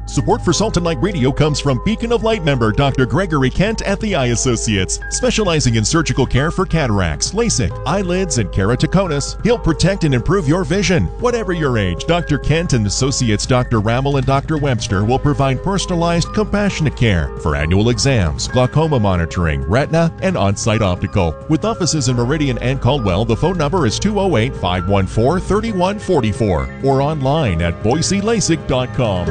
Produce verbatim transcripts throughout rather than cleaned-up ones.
Support for Salt and Light Radio comes from Beacon of Light member Doctor Gregory Kent at the Eye Associates. Specializing in surgical care for cataracts, LASIK, eyelids, and keratoconus, he'll protect and improve your vision. Whatever your age, Doctor Kent and Associates Doctor Rammel and Doctor Webster will provide personalized, compassionate care for annual exams, glaucoma monitoring, retina, and on-site optical. With offices in Meridian and Caldwell, the phone number is two oh eight, five one four, three one four four or online at boise lasik dot com.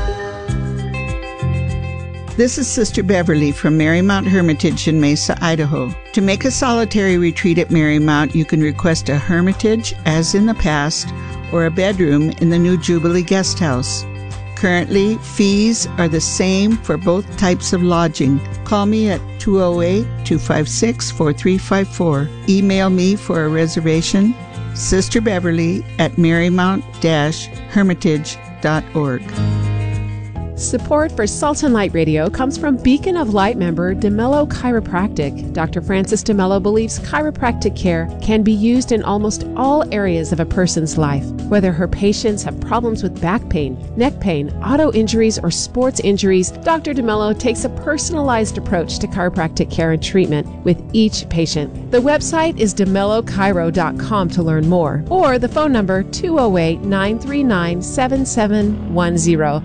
This is Sister Beverly from Marymount Hermitage in Mesa, Idaho. To make a solitary retreat at Marymount, you can request a hermitage, as in the past, or a bedroom in the new Jubilee Guest House. Currently, fees are the same for both types of lodging. Call me at two oh eight, two five six, four three five four. Email me for a reservation, Sister Beverly at marymount dash hermitage dot org. Support for Salt and Light Radio comes from Beacon of Light member DeMello Chiropractic. Doctor Francis DeMello believes chiropractic care can be used in almost all areas of a person's life. Whether her patients have problems with back pain, neck pain, auto injuries, or sports injuries, Doctor DeMello takes a personalized approach to chiropractic care and treatment with each patient. The website is de mello chiro dot com to learn more, or the phone number two oh eight, nine three nine, seven seven one zero.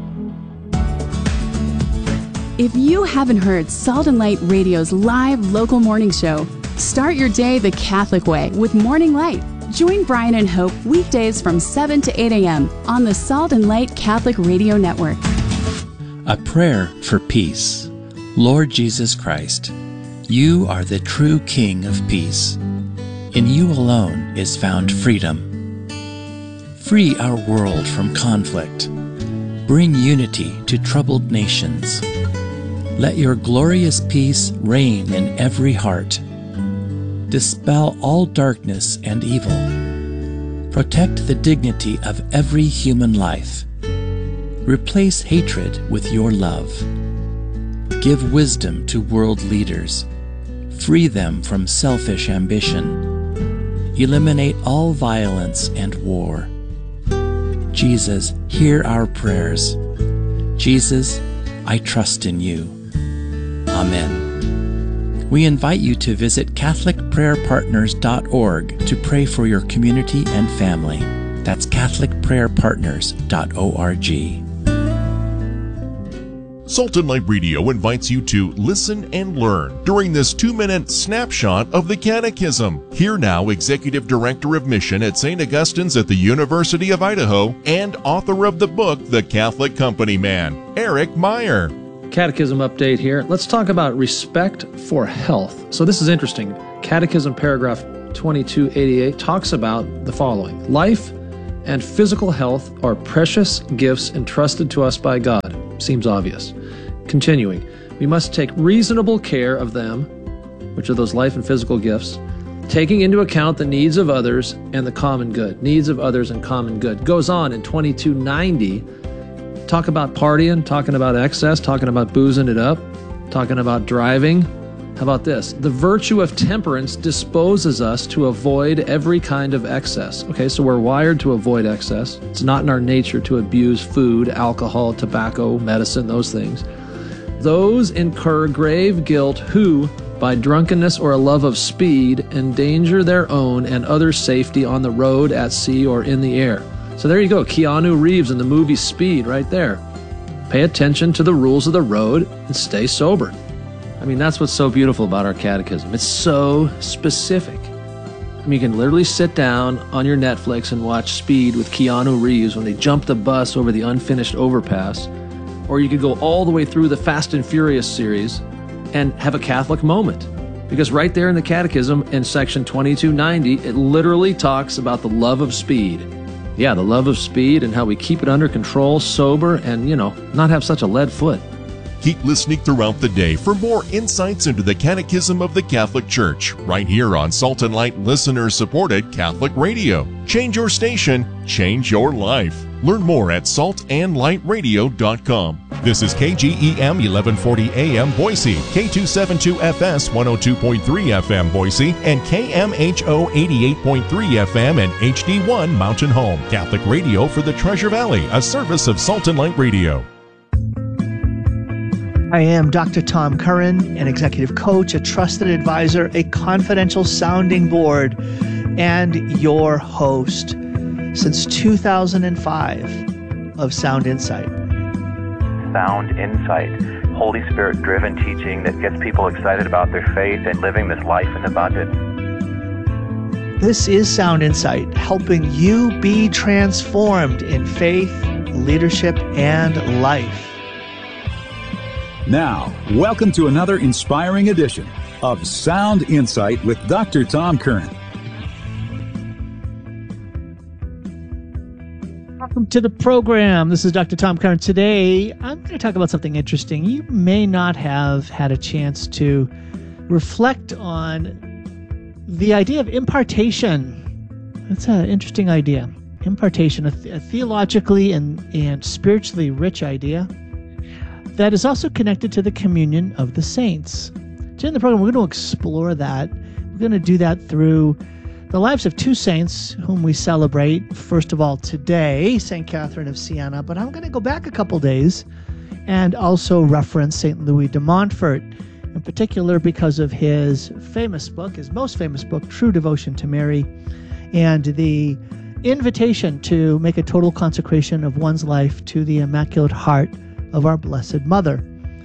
If you haven't heard Salt and Light Radio's live local morning show, start your day the Catholic way with Morning Light. Join Brian and Hope weekdays from seven to eight a.m. on the Salt and Light Catholic Radio Network. A prayer for peace. Lord Jesus Christ, you are the true King of peace. In you alone is found freedom. Free our world from conflict. Bring unity to troubled nations. Let your glorious peace reign in every heart. Dispel all darkness and evil. Protect the dignity of every human life. Replace hatred with your love. Give wisdom to world leaders. Free them from selfish ambition. Eliminate all violence and war. Jesus, hear our prayers. Jesus, I trust in you. Amen. We invite you to visit catholic prayer partners dot org to pray for your community and family. That's catholic prayer partners dot org. Salt and Light Radio invites you to listen and learn during this two-minute snapshot of the Catechism. Here now, Executive Director of Mission at Saint Augustine's at the University of Idaho and author of the book, The Catholic Company Man, Eric Meyer. Catechism update here. Let's talk about respect for health. So this is interesting. Catechism paragraph twenty-two eighty-eight talks about the following. Life and physical health are precious gifts entrusted to us by God. Seems obvious. Continuing, we must take reasonable care of them, which are those life and physical gifts, taking into account the needs of others and the common good. Needs of others and common good. Goes on in twenty-two ninety. Talk about partying, talking about excess, talking about boozing it up, talking about driving. How about this? The virtue of temperance disposes us to avoid every kind of excess. Okay, so we're wired to avoid excess. It's not in our nature to abuse food, alcohol, tobacco, medicine, those things. Those incur grave guilt who, by drunkenness or a love of speed, endanger their own and others' safety on the road, at sea, or in the air. So there you go, Keanu Reeves in the movie Speed right there. Pay attention to the rules of the road and stay sober. I mean, that's what's so beautiful about our catechism. It's so specific. I mean, you can literally sit down on your Netflix and watch Speed with Keanu Reeves when they jump the bus over the unfinished overpass. Or you could go all the way through the Fast and Furious series and have a Catholic moment. Because right there in the catechism in section twenty-two ninety, it literally talks about the love of speed. Yeah, the love of speed and how we keep it under control, sober, and, you know, not have such a lead foot. Keep listening throughout the day for more insights into the Catechism of the Catholic Church, right here on Salt and Light listener-supported Catholic Radio. Change your station, change your life. Learn more at salt and light radio dot com. This is K G E M eleven forty A M Boise, K two seventy-two F S one oh two point three F M Boise, and K M H O eighty-eight point three F M and H D one Mountain Home. Catholic Radio for the Treasure Valley, a service of Salt and Light Radio. I am Doctor Tom Curran, an executive coach, a trusted advisor, a confidential sounding board, and your host since two thousand five of Sound Insight. Sound Insight, Holy Spirit-driven teaching that gets people excited about their faith and living this life in abundance. This is Sound Insight, helping you be transformed in faith, leadership, and life. Now, welcome to another inspiring edition of Sound Insight with Doctor Tom Curran. Welcome to the program. This is Doctor Tom Curran. Today, I'm going to talk about something interesting. You may not have had a chance to reflect on the idea of impartation. That's an interesting idea. Impartation, a, th- a theologically and, and spiritually rich idea that is also connected to the communion of the saints. Today in the program, we're going to explore that. We're going to do that through the lives of two saints whom we celebrate. First of all, today, Saint Catherine of Siena, but I'm going to go back a couple days and also reference Saint Louis de Montfort, in particular because of his famous book, his most famous book, True Devotion to Mary, and the invitation to make a total consecration of one's life to the Immaculate Heart of our Blessed Mother.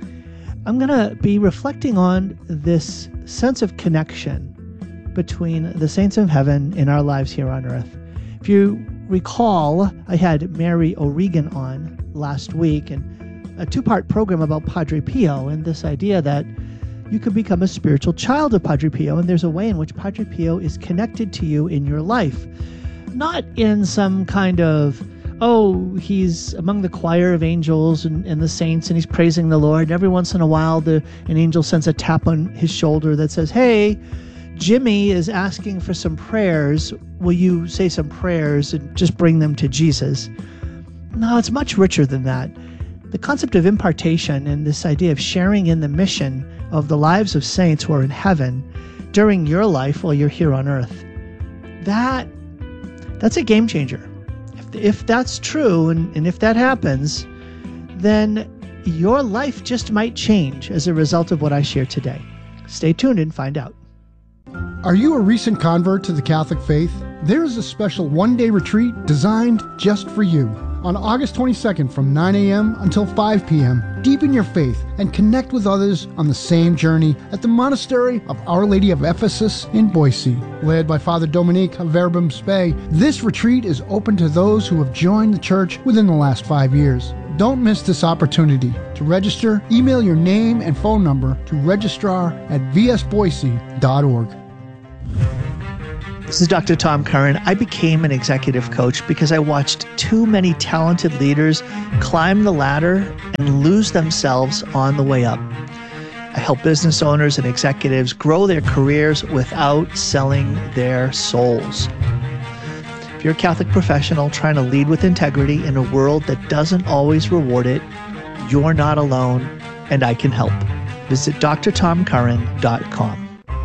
I'm going to be reflecting on this sense of connection between the saints of heaven and our lives here on earth. If you recall, I had Mary O'Regan on last week, and a two-part program about Padre Pio and this idea that you could become a spiritual child of Padre Pio, and there's a way in which Padre Pio is connected to you in your life. Not in some kind of, oh, he's among the choir of angels and, and the saints, and he's praising the Lord. And every once in a while, the, an angel sends a tap on his shoulder that says, hey, Jimmy is asking for some prayers. Will you say some prayers and just bring them to Jesus? No, it's much richer than that. The concept of impartation and this idea of sharing in the mission of the lives of saints who are in heaven during your life while you're here on earth, that that's a game changer. If, if that's true, and, and if that happens, then your life just might change as a result of what I share today. Stay tuned and find out. Are you a recent convert to the Catholic faith? There is a special one-day retreat designed just for you. On August twenty-second from nine a.m. until five p.m., deepen your faith and connect with others on the same journey at the Monastery of Our Lady of Ephesus in Boise. Led by Father Dominique of Verbum Spei, this retreat is open to those who have joined the church within the last five years. Don't miss this opportunity. To register, email your name and phone number to registrar at v s boise dot org. This is Doctor Tom Curran. I became an executive coach because I watched too many talented leaders climb the ladder and lose themselves on the way up. I help business owners and executives grow their careers without selling their souls. If you're a Catholic professional trying to lead with integrity in a world that doesn't always reward it, you're not alone, and I can help. Visit d r tom curran dot com.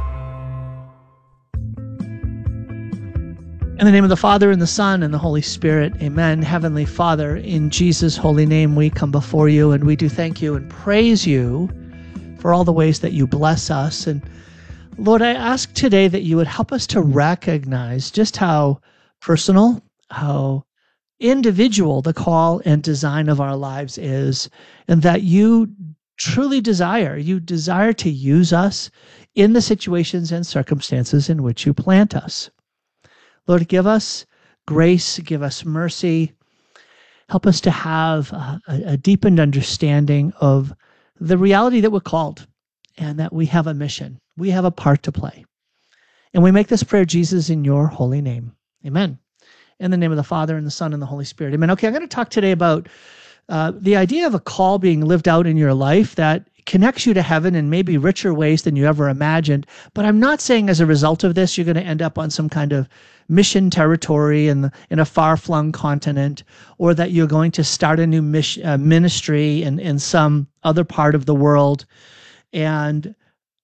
In the name of the Father, and the Son, and the Holy Spirit, amen. Heavenly Father, in Jesus' holy name, we come before you, and we do thank you and praise you for all the ways that you bless us. And Lord, I ask today that you would help us to recognize just how personal, how individual the call and design of our lives is, and that you truly desire, you desire to use us in the situations and circumstances in which you plant us. Lord, give us grace, give us mercy. Help us to have a, a deepened understanding of the reality that we're called and that we have a mission. We have a part to play. And we make this prayer, Jesus, in your holy name. Amen. In the name of the Father, and the Son, and the Holy Spirit. Amen. Okay, I'm going to talk today about uh, the idea of a call being lived out in your life that connects you to heaven in maybe richer ways than you ever imagined. But I'm not saying as a result of this, you're going to end up on some kind of mission territory in, the, in a far-flung continent, or that you're going to start a new mission, uh, ministry in, in some other part of the world. And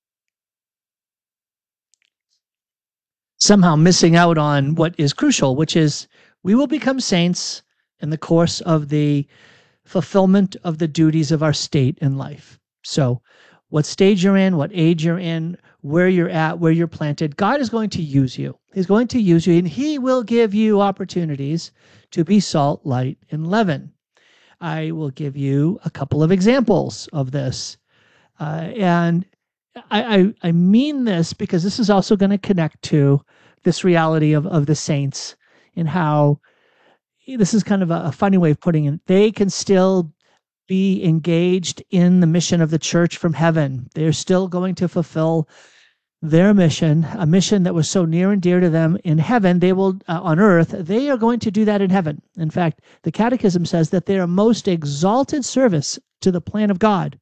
somehow missing out on what is crucial, which is we will become saints in the course of the fulfillment of the duties of our state in life. So what stage you're in, what age you're in, where you're at, where you're planted, God is going to use you. He's going to use you, and he will give you opportunities to be salt, light, and leaven. I will give you a couple of examples of this. Uh, and I, I, I mean this because this is also going to connect to this reality of, of the saints and how this is kind of a, a funny way of putting it. They can still be engaged in the mission of the church from heaven. They're still going to fulfill their mission, a mission that was so near and dear to them in heaven. They will, uh, on earth, they are going to do that in heaven. In fact, the Catechism says that their most exalted service to the plan of God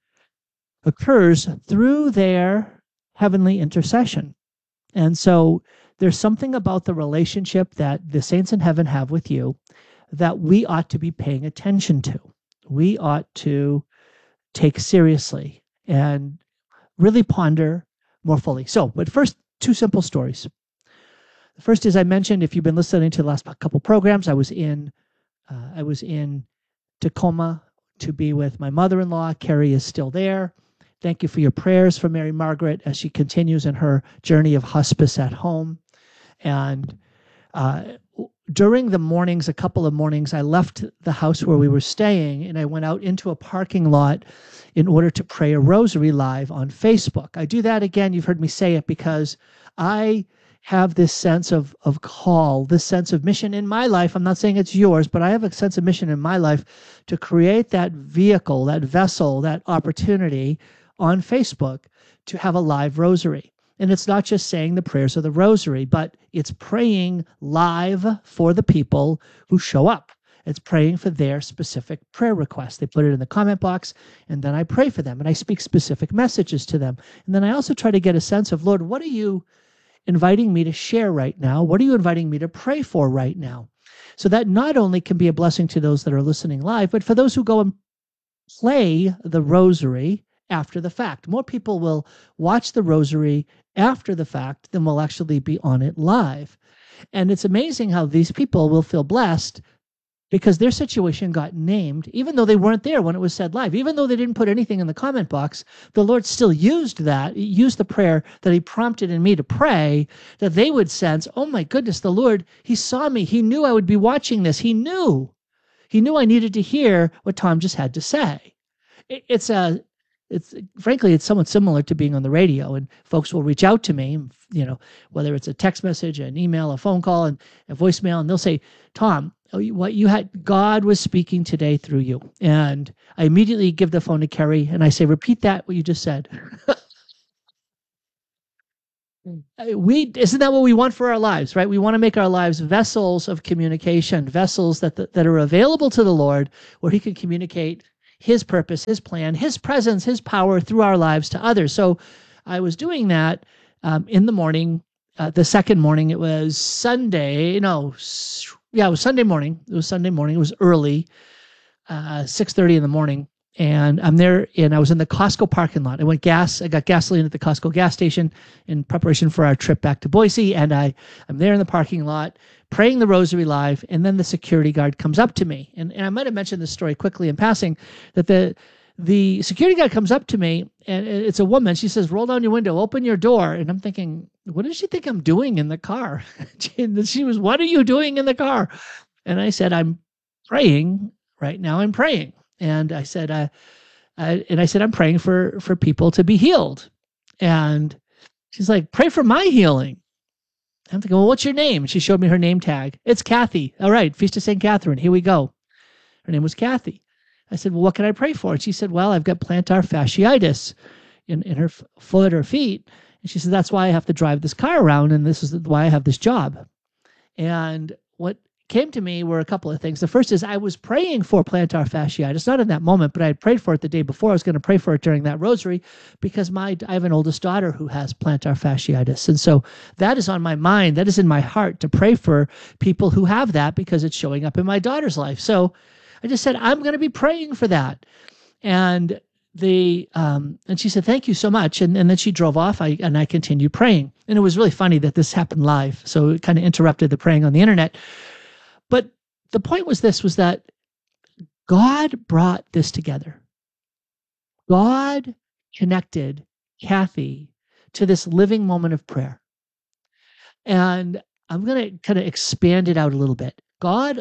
occurs through their heavenly intercession. And so there's something about the relationship that the saints in heaven have with you that we ought to be paying attention to. We ought to take seriously and really ponder more fully. So, but first, two simple stories. The first is, I mentioned, if you've been listening to the last couple programs, I was in, uh, I was in Tacoma to be with my mother-in-law. Carrie is still there. Thank you for your prayers for Mary Margaret as she continues in her journey of hospice at home. And uh, during the mornings, a couple of mornings, I left the house where we were staying and I went out into a parking lot in order to pray a rosary live on Facebook. I do that again, you've heard me say it, because I have this sense of, of call, this sense of mission in my life. I'm not saying it's yours, but I have a sense of mission in my life to create that vehicle, that vessel, that opportunity on Facebook to have a live rosary. And it's not just saying the prayers of the rosary, but it's praying live for the people who show up. It's praying for their specific prayer requests. They put it in the comment box, and then I pray for them, and I speak specific messages to them. And then I also try to get a sense of, Lord, what are you inviting me to share right now? What are you inviting me to pray for right now? So that not only can be a blessing to those that are listening live, but for those who go and play the rosary after the fact. More people will watch the rosary after the fact than will actually be on it live. And it's amazing how these people will feel blessed because their situation got named, even though they weren't there when it was said live. Even though they didn't put anything in the comment box, the Lord still used that, used the prayer that he prompted in me to pray, that they would sense, oh my goodness, the Lord, he saw me. He knew I would be watching this. He knew. He knew I needed to hear what Tom just had to say. It's a It's frankly, it's somewhat similar to being on the radio, and folks will reach out to me, you know, whether it's a text message, an email, a phone call, and a voicemail, and they'll say, Tom, what you had, God was speaking today through you. And I immediately give the phone to Kerry and I say, repeat that, what you just said. we, isn't that what we want for our lives, right? We want to make our lives vessels of communication, vessels that, that are available to the Lord where he can communicate his purpose, his plan, his presence, his power through our lives to others. So I was doing that um, in the morning. Uh, the second morning, it was Sunday. No, yeah, it was Sunday morning. It was Sunday morning. It was early, uh, six thirty in the morning. And I'm there, and I was in the Costco parking lot. I went gas. I got gasoline at the Costco gas station in preparation for our trip back to Boise. And I, I'm there in the parking lot praying the rosary live, and then the security guard comes up to me. And, and I might have mentioned this story quickly in passing, that the the security guard comes up to me, and it's a woman. She says, roll down your window, open your door. And I'm thinking, what does she think I'm doing in the car? And she was, what are you doing in the car? And I said, I'm praying right now. I'm praying. And I said, uh, I, and I said, I'm praying for, for people to be healed. And she's like, pray for my healing. I'm thinking, well, what's your name? And she showed me her name tag. It's Kathy. All right, Feast of Saint Catherine. Here we go. Her name was Kathy. I said, well, what can I pray for? And she said, well, I've got plantar fasciitis in, in her f- foot or feet. And she said, that's why I have to drive this car around, and this is why I have this job. And what came to me were a couple of things. The first is I was praying for plantar fasciitis, not in that moment, but I had prayed for it the day before. I was going to pray for it during that rosary because my I have an oldest daughter who has plantar fasciitis. And so that is on my mind. That is in my heart to pray for people who have that because it's showing up in my daughter's life. So I just said, I'm going to be praying for that. And the um, and she said, thank you so much. And, and then she drove off I, and I continued praying. And it was really funny that this happened live. So it kind of interrupted the praying on the internet. But the point was this, was that God brought this together. God connected Kathy to this living moment of prayer. And I'm going to kind of expand it out a little bit. God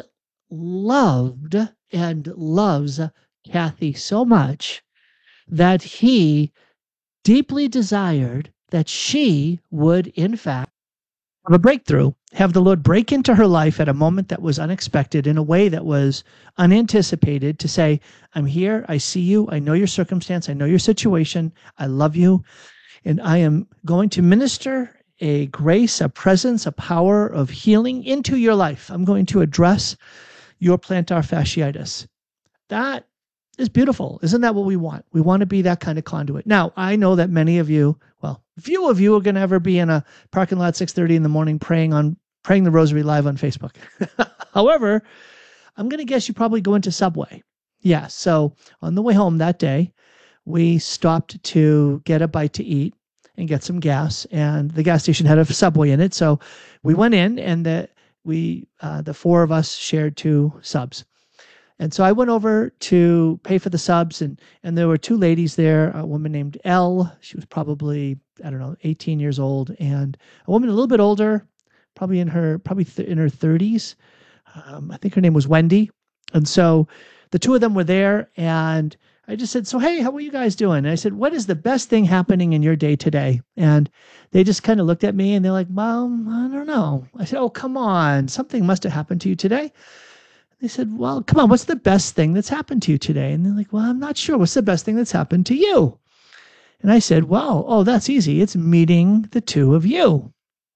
loved and loves Kathy so much that he deeply desired that she would, in fact, have a breakthrough, have the Lord break into her life at a moment that was unexpected in a way that was unanticipated, to say, I'm here, I see you, I know your circumstance, I know your situation, I love you, and I am going to minister a grace, a presence, a power of healing into your life. I'm going to address your plantar fasciitis. That is beautiful. Isn't that what we want? We want to be that kind of conduit. Now, I know that many of you, well, few of you are going to ever be in a parking lot six thirty in the morning praying on praying the rosary live on Facebook. However, I'm going to guess you probably go into Subway. Yeah, so on the way home that day, we stopped to get a bite to eat and get some gas, and the gas station had a Subway in it. So we went in, and the we uh, the four of us shared two subs. And so I went over to pay for the subs, and and there were two ladies there, a woman named Elle. She was probably, I don't know, eighteen years old, and a woman a little bit older, probably in her probably th- in her thirties. Um, I think her name was Wendy. And so the two of them were there, and I just said, so, hey, how are you guys doing? And I said, what is the best thing happening in your day today? And they just kind of looked at me, and they're like, Mom, I don't know. I said, oh, come on. Something must have happened to you today. They said, well, come on, what's the best thing that's happened to you today? And they're like, well, I'm not sure. What's the best thing that's happened to you? And I said, well, oh, that's easy. It's meeting the two of you.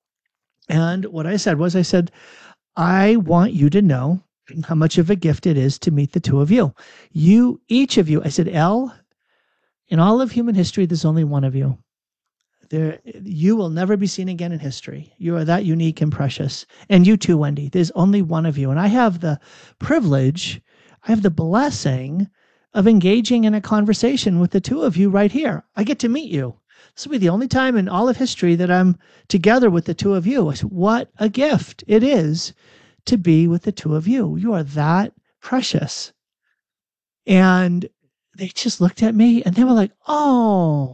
And what I said was, I said, I want you to know how much of a gift it is to meet the two of you. You, each of you, I said, Elle, in all of human history, there's only one of you. There, you will never be seen again in history. You are that unique and precious. And you too, Wendy. There's only one of you. And I have the privilege, I have the blessing of engaging in a conversation with the two of you right here. I get to meet you. This will be the only time in all of history that I'm together with the two of you. I said, what a gift it is to be with the two of you. You are that precious. And they just looked at me, and they were like, oh.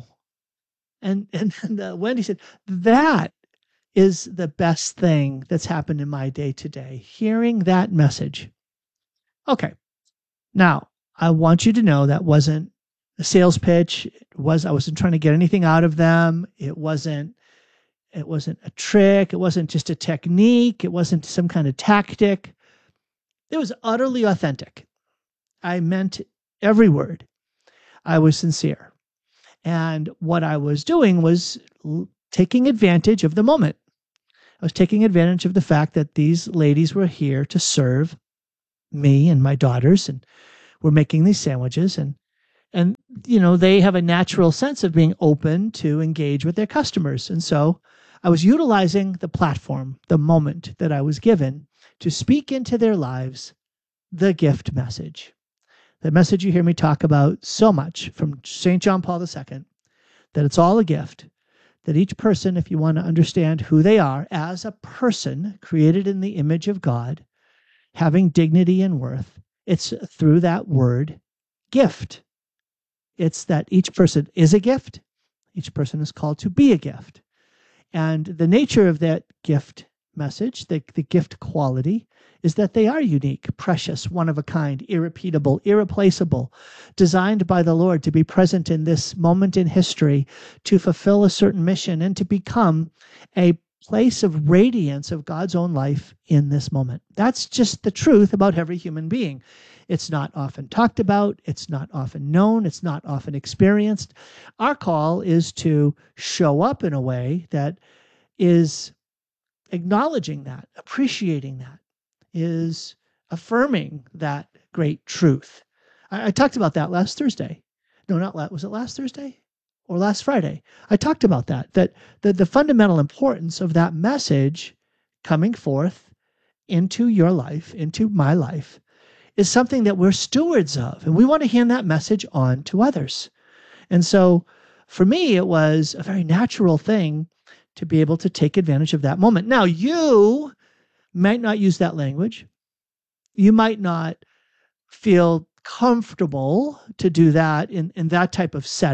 And and, and uh, Wendy said, that is the best thing that's happened in my day today, hearing that message. Okay. Now, I want you to know that wasn't a sales pitch. It was, I wasn't trying to get anything out of them. It wasn't, it wasn't a trick. It wasn't just a technique. It wasn't some kind of tactic. It was utterly authentic. I meant every word. I was sincere. And what I was doing was l- taking advantage of the moment. I was taking advantage of the fact that these ladies were here to serve me and my daughters, and were making these sandwiches. And, and you know, they have a natural sense of being open to engage with their customers. And so I was utilizing the platform, the moment that I was given, to speak into their lives the gift message. The message you hear me talk about so much from Saint John Paul the Second, that it's all a gift, that each person, if you want to understand who they are as a person created in the image of God, having dignity and worth, it's through that word, gift. It's that each person is a gift. Each person is called to be a gift. And the nature of that gift message, the, the gift quality, is that they are unique, precious, one of a kind, irrepeatable, irreplaceable, designed by the Lord to be present in this moment in history, to fulfill a certain mission, and to become a place of radiance of God's own life in this moment. That's just the truth about every human being. It's not often talked about. It's not often known. It's not often experienced. Our call is to show up in a way that is acknowledging that, appreciating that, is affirming that great truth. I, I talked about that last Thursday. No, not last. Was it last Thursday or last Friday? I talked about that, that the, the fundamental importance of that message coming forth into your life, into my life, is something that we're stewards of. And we want to hand that message on to others. And so for me, it was a very natural thing to be able to take advantage of that moment. Now, you might not use that language. You might not feel comfortable to do that in, in that type of setting.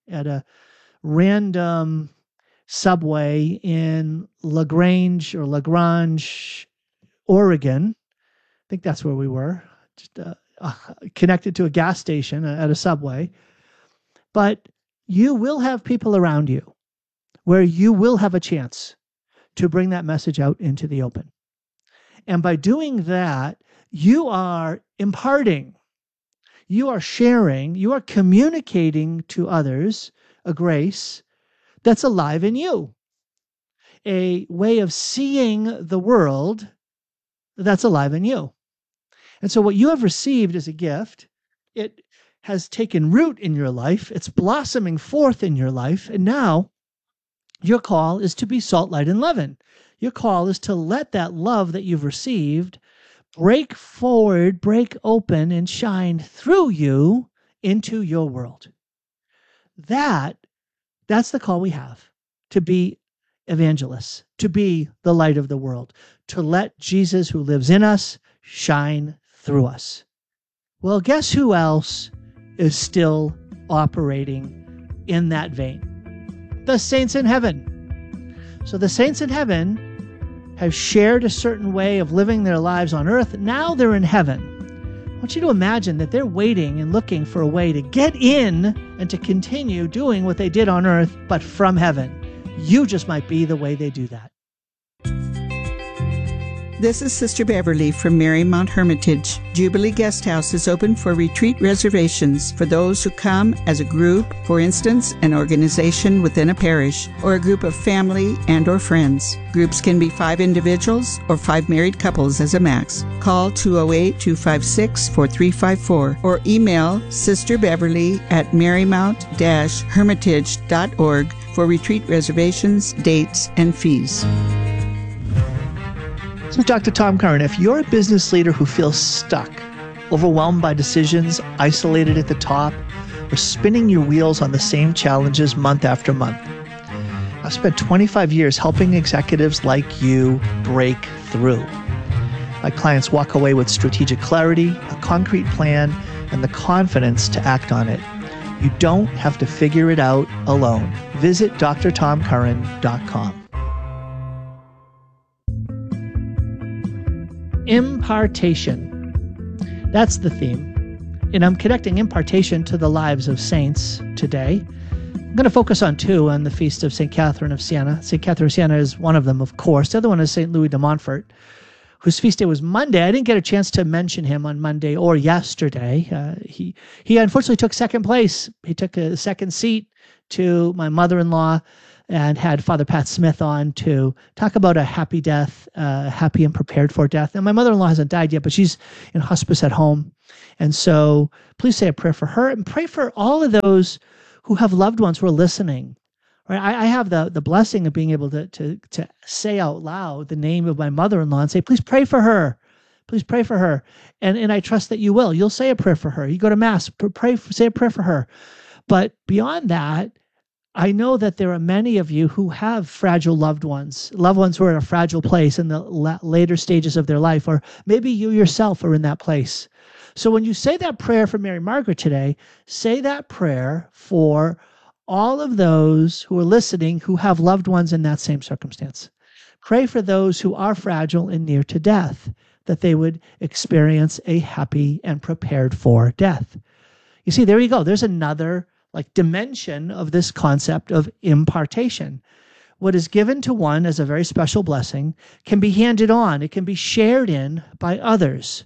at a random subway in LaGrange or LaGrange, Oregon. I think that's where we were, just uh, uh, connected to a gas station at a subway. But you will have people around you where you will have a chance to bring that message out into the open. And by doing that, you are imparting, you are sharing, you are communicating to others a grace that's alive in you, a way of seeing the world that's alive in you. And so what you have received as a gift, it has taken root in your life, it's blossoming forth in your life, and now your call is to be salt, light, and leaven. Your call is to let that love that you've received break forward, break open, and shine through you into your world. That, that's the call we have, to be evangelists, to be the light of the world, to let Jesus who lives in us shine through us. Well, guess who else is still operating in that vein? The saints in heaven. So the saints in heaven have shared a certain way of living their lives on earth. Now they're in heaven. I want you to imagine that they're waiting and looking for a way to get in and to continue doing what they did on earth, but from heaven. You just might be the way they do that. This is Sister Beverly from Marymount Hermitage. Jubilee Guest House is open for retreat reservations for those who come as a group, for instance, an organization within a parish, or a group of family and or friends. Groups can be five individuals or five married couples as a max. Call two oh eight, two five six, four three five four or email Sister Beverly at marymount dash hermitage dot org for retreat reservations, dates, and fees. This is Doctor Tom Curran. If you're a business leader who feels stuck, overwhelmed by decisions, isolated at the top, or spinning your wheels on the same challenges month after month, I've spent twenty-five years helping executives like you break through. My clients walk away with strategic clarity, a concrete plan, and the confidence to act on it. You don't have to figure it out alone. Visit d r tom curran dot com. Impartation. That's the theme. And I'm connecting impartation to the lives of saints today. I'm going to focus on two on the feast of Saint Catherine of Siena. Saint Catherine of Siena is one of them, of course. The other one is Saint Louis de Montfort, whose feast day was Monday. I didn't get a chance to mention him on Monday or yesterday. Uh, he, he unfortunately took second place. He took a second seat to my mother-in-law, and had Father Pat Smith on to talk about a happy death, uh, happy and prepared for death. And my mother-in-law hasn't died yet, but she's in hospice at home. And so please say a prayer for her and pray for all of those who have loved ones who are listening. Right? I, I have the, the blessing of being able to, to, to say out loud the name of my mother-in-law and say, please pray for her. Please pray for her. And, and I trust that you will. You'll say a prayer for her. You go to Mass, pray, say a prayer for her. But beyond that, I know that there are many of you who have fragile loved ones, loved ones who are in a fragile place in the la- later stages of their life, or maybe you yourself are in that place. So when you say that prayer for Mary Margaret today, say that prayer for all of those who are listening who have loved ones in that same circumstance. Pray for those who are fragile and near to death, that they would experience a happy and prepared for death. You see, there you go. There's another like dimension of this concept of impartation. What is given to one as a very special blessing can be handed on. It can be shared in by others.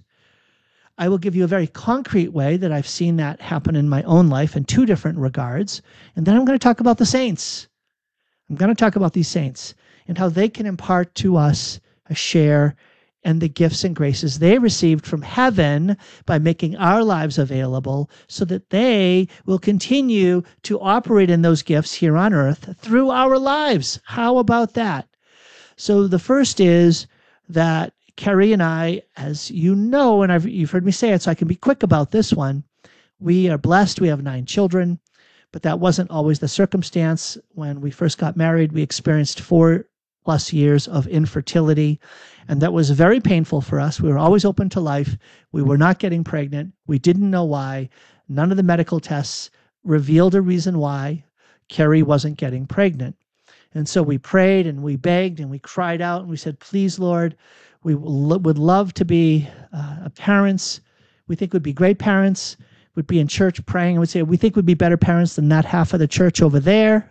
I will give you a very concrete way that I've seen that happen in my own life in two different regards. And then I'm going to talk about the saints. I'm going to talk about these saints and how they can impart to us a share and the gifts and graces they received from heaven by making our lives available so that they will continue to operate in those gifts here on earth through our lives. How about that? So the first is that Carrie and I, as you know, and I've, you've heard me say it, so I can be quick about this one, we are blessed. We have nine children, but that wasn't always the circumstance. When we first got married, we experienced four plus years of infertility. And that was very painful for us. We were always open to life. We were not getting pregnant. We didn't know why. None of the medical tests revealed a reason why. Carrie wasn't getting pregnant. And so we prayed and we begged and we cried out and we said, please, Lord, we would love to be uh, parents. We think we'd be great parents. We'd be in church praying and we'd say, we think we'd be better parents than that half of the church over there.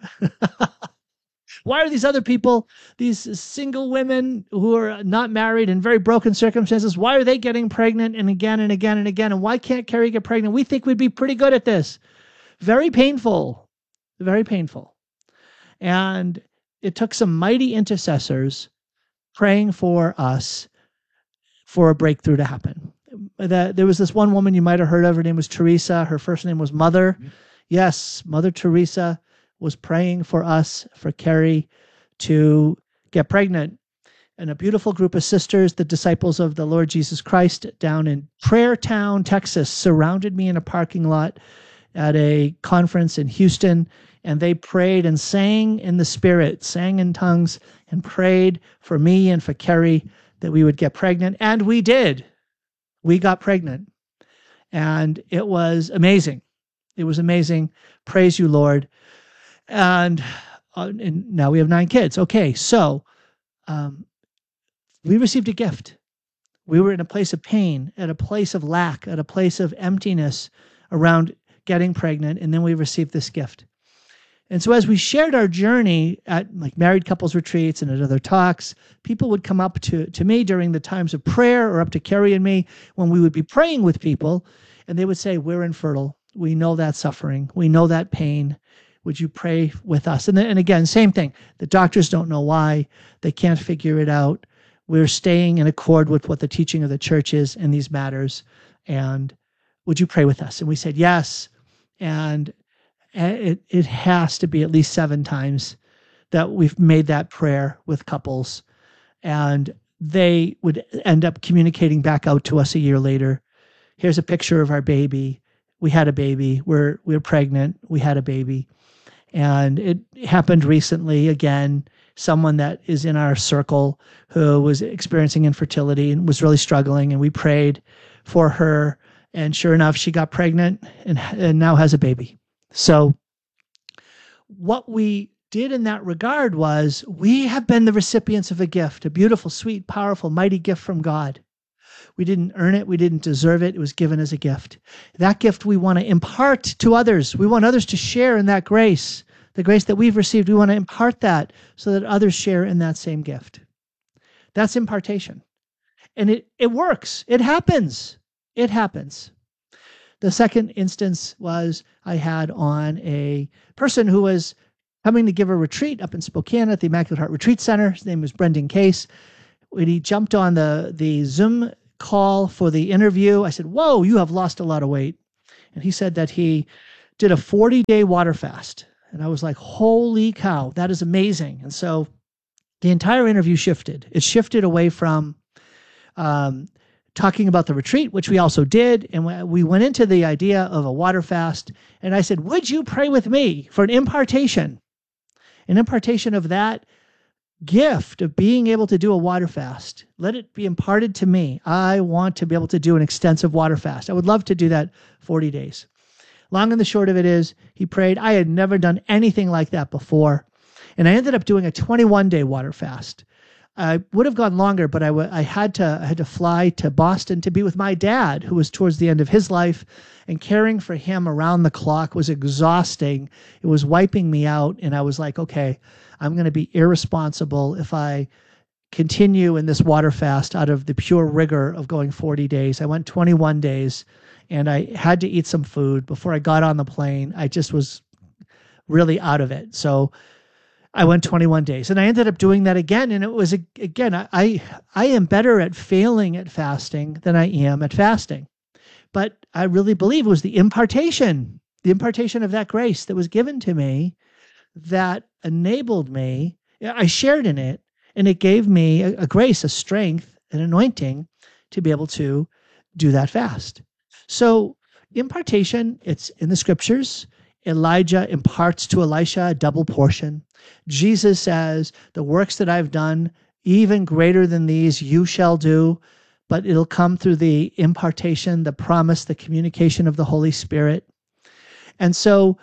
Why are these other people, these single women who are not married in very broken circumstances, why are they getting pregnant and again and again and again? And why can't Carrie get pregnant? We think we'd be pretty good at this. Very painful, very painful. And it took some mighty intercessors praying for us for a breakthrough to happen. The, there was this one woman you might have heard of. Her name was Teresa. Her first name was Mother. Mm-hmm. Yes, Mother Teresa was praying for us, for Carrie to get pregnant. And a beautiful group of sisters, the disciples of the Lord Jesus Christ, down in Prayer Town, Texas, surrounded me in a parking lot at a conference in Houston, and they prayed and sang in the Spirit, sang in tongues, and prayed for me and for Carrie that we would get pregnant. And we did. We got pregnant. And it was amazing. It was amazing. Praise you, Lord. And, uh, and now we have nine kids. Okay, so um, we received a gift. We were in a place of pain, at a place of lack, at a place of emptiness around getting pregnant, and then we received this gift. And so as we shared our journey at like married couples retreats and at other talks, people would come up to, to me during the times of prayer or up to Carrie and me when we would be praying with people, and they would say, we're infertile. We know that suffering. We know that pain. Would you pray with us? And then, and again, same thing. The doctors don't know why. They can't figure it out. We're staying in accord with what the teaching of the church is in these matters. And would you pray with us? And we said, yes. And it, it has to be at least seven times that we've made that prayer with couples. And they would end up communicating back out to us a year later. Here's a picture of our baby. We had a baby. We're, we're pregnant. We had a baby. And it happened recently again, someone that is in our circle who was experiencing infertility and was really struggling. And we prayed for her. And sure enough, she got pregnant and, and now has a baby. So what we did in that regard was we have been the recipients of a gift, a beautiful, sweet, powerful, mighty gift from God. We didn't earn it. We didn't deserve it. It was given as a gift. That gift we want to impart to others. We want others to share in that grace, the grace that we've received. We want to impart that so that others share in that same gift. That's impartation. And it, it works. It happens. It happens. The second instance was I had on a person who was coming to give a retreat up in Spokane at the Immaculate Heart Retreat Center. His name was Brendan Case. When he jumped on the, the Zoom call for the interview, I said, whoa, you have lost a lot of weight. And he said that he did a forty-day water fast. And I was like, holy cow, that is amazing. And so the entire interview shifted. It shifted away from um, talking about the retreat, which we also did. And we went into the idea of a water fast. And I said, would you pray with me for an impartation? An impartation of that gift of being able to do a water fast. Let it be imparted to me. I want to be able to do an extensive water fast. I would love to do that forty days. Long and the short of it is, he prayed. I had never done anything like that before. And I ended up doing a twenty-one day water fast. I would have gone longer, but I, w- I had to I had to fly to Boston to be with my dad, who was towards the end of his life, and caring for him around the clock was exhausting. It was wiping me out, and I was like, okay, I'm going to be irresponsible if I continue in this water fast out of the pure rigor of going forty days. I went twenty-one days, and I had to eat some food. Before I got on the plane, I just was really out of it. So I went twenty-one days, and I ended up doing that again. And it was, again, I, I am better at failing at fasting than I am at fasting. But I really believe it was the impartation, the impartation of that grace that was given to me that enabled me. I shared in it, and it gave me a, a grace, a strength, an anointing to be able to do that fast. So impartation, it's in the scriptures. Elijah imparts to Elisha a double portion. Jesus says, the works that I've done, even greater than these, you shall do, but it'll come through the impartation, the promise, the communication of the Holy Spirit. And so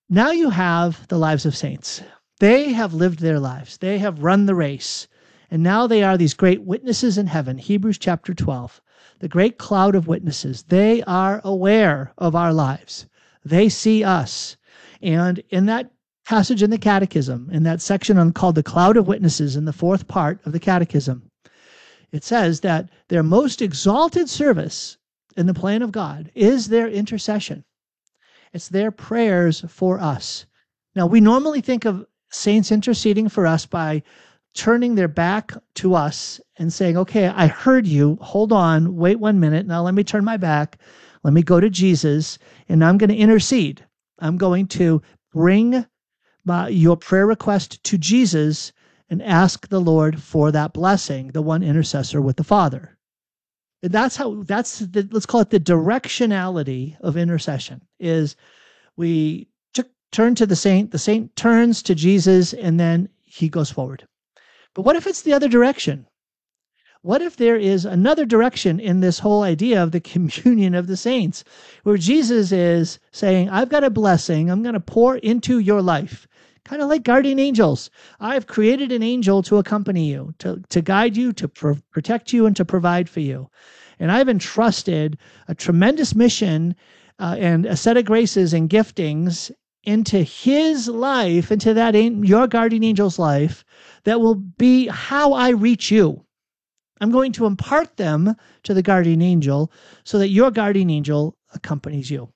now you have the lives of saints. They have lived their lives. They have run the race. And now they are these great witnesses in heaven. Hebrews chapter twelve, the great cloud of witnesses. They are aware of our lives. They see us. And in that passage in the Catechism, in that section on, called the Cloud of Witnesses, in the fourth part of the Catechism, it says that their most exalted service in the plan of God is their intercession. It's their prayers for us. Now, we normally think of saints interceding for us by turning their back to us and saying, okay, I heard you. Hold on. Wait one minute. Now let me turn my back. Let me go to Jesus, and I'm going to intercede. I'm going to bring my, your prayer request to Jesus and ask the Lord for that blessing, the one intercessor with the Father. And that's how, that's the, let's call it the directionality of intercession, is we t- turn to the saint, the saint turns to Jesus, and then he goes forward. But what if it's the other direction? What if there is another direction in this whole idea of the communion of the saints, where Jesus is saying, I've got a blessing I'm going to pour into your life, kind of like guardian angels. I've created an angel to accompany you, to, to guide you, to pro- protect you, and to provide for you. And I've entrusted a tremendous mission uh, and a set of graces and giftings into his life, into that your guardian angel's life, that will be how I reach you. I'm going to impart them to the guardian angel so that your guardian angel accompanies you.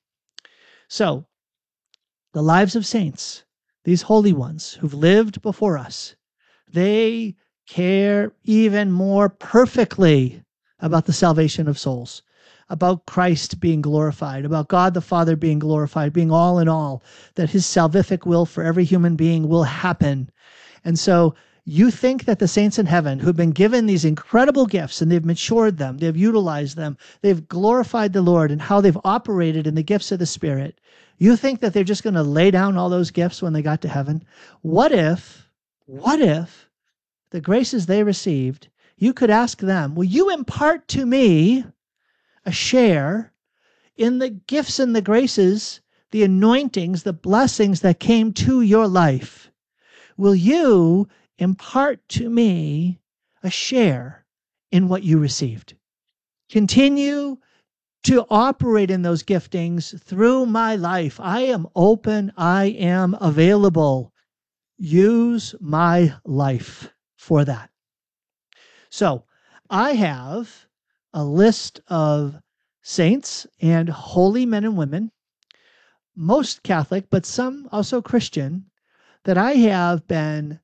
So, the lives of saints, these holy ones who've lived before us, they care even more perfectly about the salvation of souls, about Christ being glorified, about God the Father being glorified, being all in all, that his salvific will for every human being will happen. And so you think that the saints in heaven who've been given these incredible gifts and they've matured them, they've utilized them, they've glorified the Lord and how they've operated in the gifts of the Spirit, you think that they're just going to lay down all those gifts when they got to heaven? What if, what if the graces they received, you could ask them, will you impart to me a share in the gifts and the graces, the anointings, the blessings that came to your life? Will you impart to me a share in what you received? Continue to operate in those giftings through my life. I am open. I am available. Use my life for that. So I have a list of saints and holy men and women, most Catholic, but some also Christian, that I have been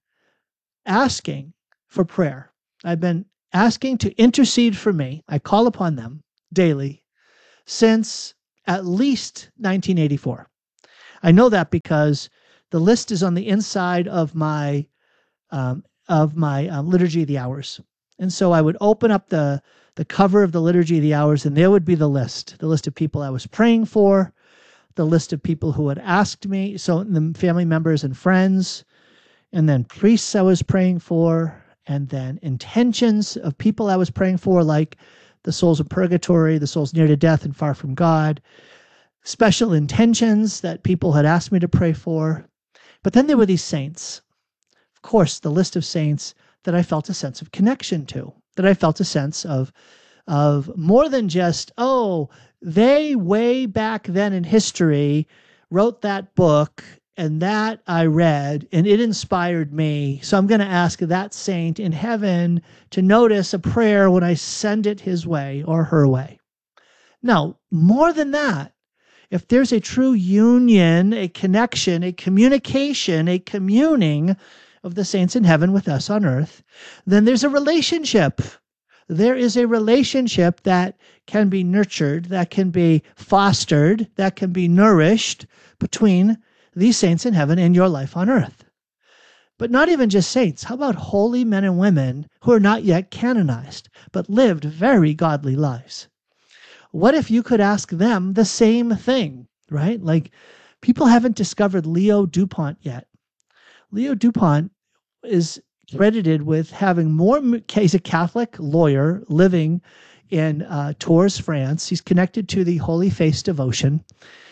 asking for prayer. I've been asking to intercede for me. I call upon them daily since at least nineteen eighty-four. I know that because the list is on the inside of my um, of my um, Liturgy of the Hours. And so I would open up the, the cover of the Liturgy of the Hours, and there would be the list, the list of people I was praying for, the list of people who had asked me, so the family members and friends, and then priests I was praying for, and then intentions of people I was praying for, like the souls of purgatory, the souls near to death and far from God, special intentions that people had asked me to pray for. But then there were these saints. Of course, the list of saints that I felt a sense of connection to, that I felt a sense of, of more than just, oh, they way back then in history wrote that book, and that I read, and it inspired me. So I'm going to ask that saint in heaven to notice a prayer when I send it his way or her way. No, more than that, if there's a true union, a connection, a communication, a communing of the saints in heaven with us on earth, then there's a relationship. There is a relationship that can be nurtured, that can be fostered, that can be nourished between these saints in heaven and your life on earth. But not even just saints. How about holy men and women who are not yet canonized, but lived very godly lives? What if you could ask them the same thing, right? Like, people haven't discovered Leo Dupont yet. Leo Dupont is credited with having more, he's a Catholic lawyer living in uh, Tours, France. He's connected to the Holy Face devotion.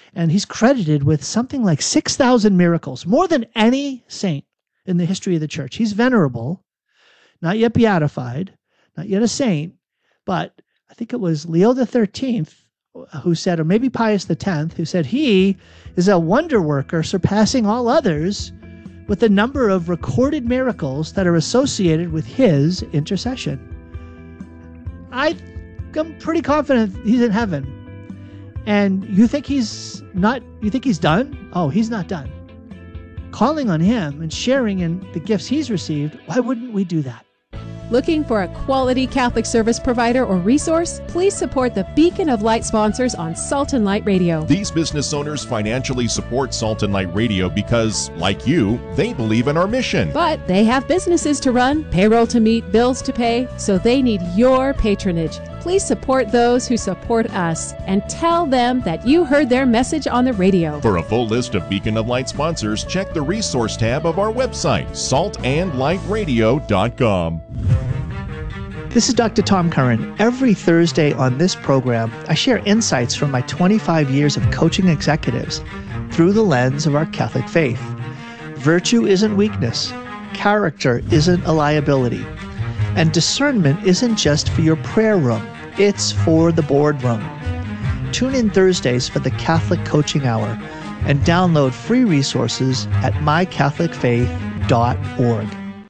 And he's credited with something like six thousand miracles, more than any saint in the history of the church. He's venerable, not yet beatified, not yet a saint, but I think it was Leo the thirteenth who said, or maybe Pius the tenth, who said he is a wonder worker surpassing all others with the number of recorded miracles that are associated with his intercession. I, I'm pretty confident he's in heaven. And you think he's not, you think he's done? Oh, he's not done. Calling on him and sharing in the gifts he's received, why wouldn't we do that? Looking for a quality Catholic service provider or resource? Please support the Beacon of Light sponsors on Salt and Light Radio. These business owners financially support Salt and Light Radio because, like you, they believe in our mission. But they have businesses to run, payroll to meet, bills to pay, so they need your patronage. Please support those who support us and tell them that you heard their message on the radio. For a full list of Beacon of Light sponsors, check the resource tab of our website, salt and light radio dot com. This is Doctor Tom Curran. Every Thursday on this program, I share insights from my twenty-five years of coaching executives through the lens of our Catholic faith. Virtue isn't weakness. Character isn't a liability. And discernment isn't just for your prayer room. It's for the boardroom. Tune in Thursdays for the Catholic Coaching Hour and download free resources at my catholic faith dot org.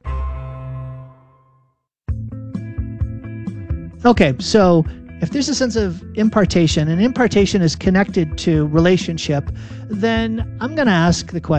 Okay, so if there's a sense of impartation, and impartation is connected to relationship, then I'm going to ask the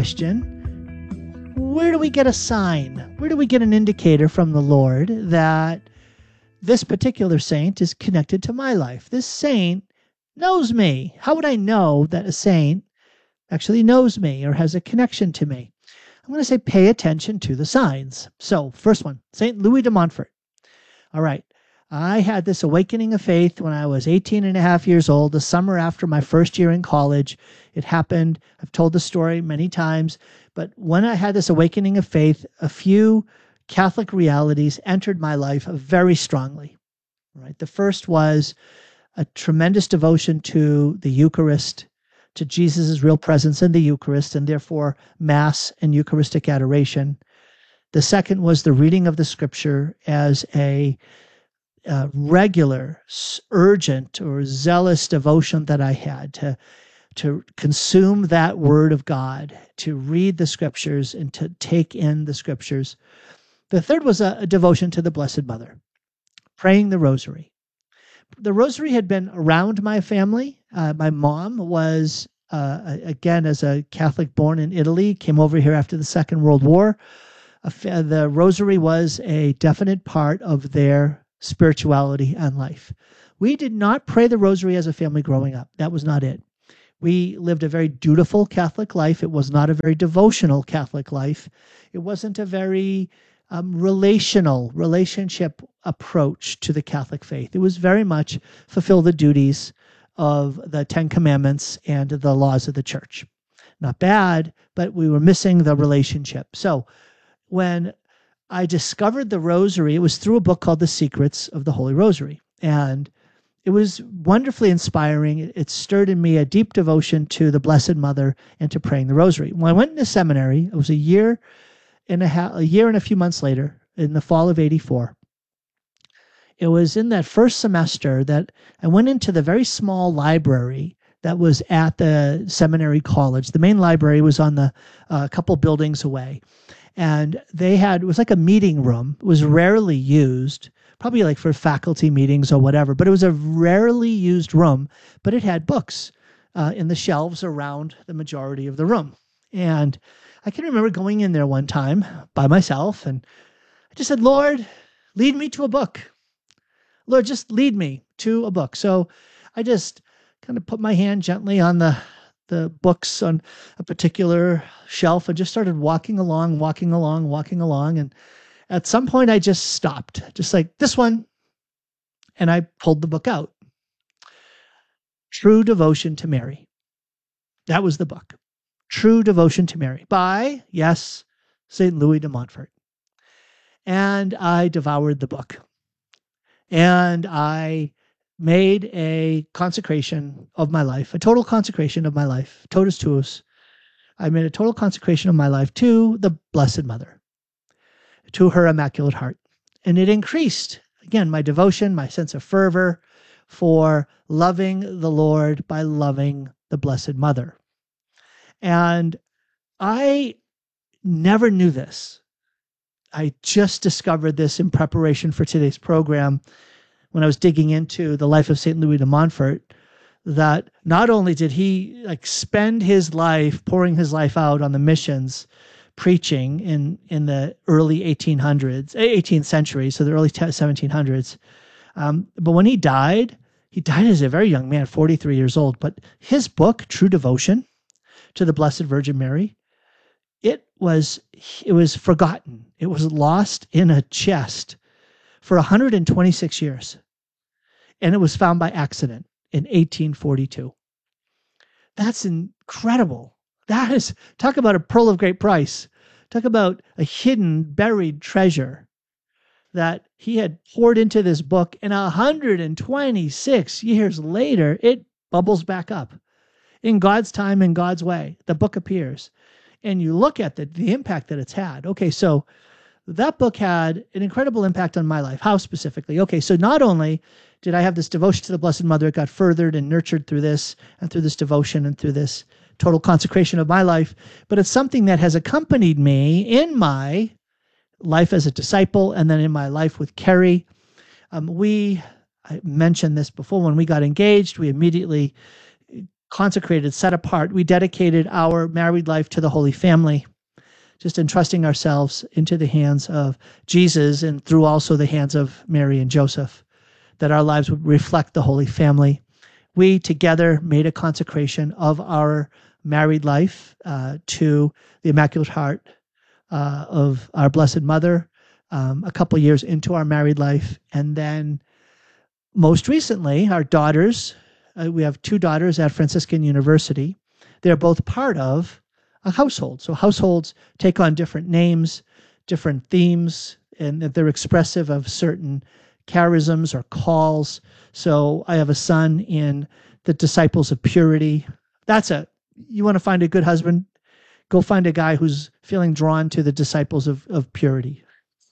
question, where do we get a sign? Where do we get an indicator from the Lord that this particular saint is connected to my life? This saint knows me. How would I know that a saint actually knows me or has a connection to me? I'm going to say pay attention to the signs. So, first one, Saint Louis de Montfort. All right. I had this awakening of faith when I was eighteen and a half years old, the summer after my first year in college. It happened. I've told the story many times, but when I had this awakening of faith, a few Catholic realities entered my life very strongly. Right? The first was a tremendous devotion to the Eucharist, to Jesus' real presence in the Eucharist, and therefore Mass and Eucharistic adoration. The second was the reading of the Scripture as a Uh, regular, urgent, or zealous devotion that I had to to consume that Word of God, to read the Scriptures and to take in the Scriptures. The third was a, a devotion to the Blessed Mother, praying the Rosary. The Rosary had been around my family. Uh, my mom was, uh, again, as a Catholic born in Italy, came over here after the Second World War. Uh, the Rosary was a definite part of their spirituality and life. We did not pray the Rosary as a family growing up. That was not it. We lived a very dutiful Catholic life. It was not a very devotional Catholic life. It wasn't a very um, relational, relationship approach to the Catholic faith. It was very much fulfill the duties of the Ten Commandments and the laws of the church. Not bad, but we were missing the relationship. So when I discovered the Rosary, it was through a book called The Secrets of the Holy Rosary. And it was wonderfully inspiring. It stirred in me a deep devotion to the Blessed Mother and to praying the Rosary. When I went into seminary, it was a year and a half, a year and a few months later, in the fall of eighty-four. It was in that first semester that I went into the very small library that was at the seminary college. The main library was on the uh, couple buildings away. And they had, it was like a meeting room. It was rarely used, probably like for faculty meetings or whatever, but it was a rarely used room, but it had books uh, in the shelves around the majority of the room. And I can remember going in there one time by myself, and I just said, Lord, lead me to a book. Lord, just lead me to a book. So I just kind of put my hand gently on the the books on a particular shelf and just started walking along, walking along, walking along. And at some point I just stopped, just like this one. And I pulled the book out. True Devotion to Mary. That was the book. True Devotion to Mary by, yes, Saint Louis de Montfort. And I devoured the book. And I made a consecration of my life, a total consecration of my life, totus tuus. I made a total consecration of my life to the Blessed Mother, to her Immaculate Heart. And it increased, again, my devotion, my sense of fervor for loving the Lord by loving the Blessed Mother. And I never knew this. I just discovered this in preparation for today's program when I was digging into the life of Saint Louis de Montfort, that not only did he like spend his life, pouring his life out on the missions, preaching in, in the early eighteen hundreds, eighteenth century, so the early seventeen hundreds. Um, but when he died, he died as a very young man, forty-three years old. But his book, True Devotion to the Blessed Virgin Mary, it was it was forgotten. It was lost in a chest for one hundred twenty-six years. And it was found by accident in eighteen forty-two. That's incredible. That is, talk about a pearl of great price. Talk about a hidden, buried treasure that he had poured into this book, and one hundred twenty-six years later, it bubbles back up. In God's time, in God's way, the book appears. And you look at the, the impact that it's had. Okay, so that book had an incredible impact on my life. How specifically? Okay, so not only did I have this devotion to the Blessed Mother, it got furthered and nurtured through this, and through this devotion, and through this total consecration of my life, but it's something that has accompanied me in my life as a disciple, and then in my life with Carrie. Um, we, I mentioned this before, when we got engaged, we immediately consecrated, set apart, we dedicated our married life to the Holy Family, just entrusting ourselves into the hands of Jesus and through also the hands of Mary and Joseph, that our lives would reflect the Holy Family. We together made a consecration of our married life uh, to the Immaculate Heart uh, of our Blessed Mother um, a couple years into our married life. And then most recently, our daughters, uh, we have two daughters at Franciscan University. They're both part of a household. So households take on different names, different themes, and they're expressive of certain charisms or calls. So I have a son in the Disciples of Purity. That's a, you want to find a good husband, go find a guy who's feeling drawn to the Disciples of, of Purity.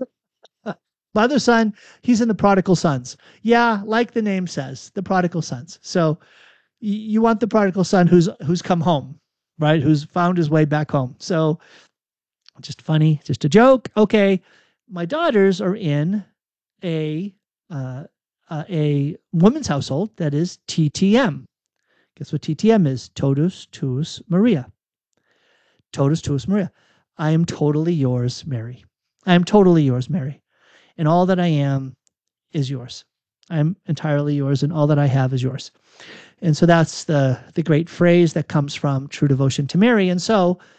My other son, he's in the Prodigal Sons. Yeah, like the name says, the Prodigal Sons. So you want the prodigal son who's who's come home, right? Who's found his way back home. So just funny, just a joke. Okay, my daughters are in a uh, uh, a women's household that is T T M. Guess what T T M is? Totus Tuus Maria. Totus Tuus Maria. I am totally yours, Mary. I am totally yours, Mary. And all that I am is yours. I am entirely yours, and all that I have is yours. And so that's the, the great phrase that comes from True Devotion to Mary. And so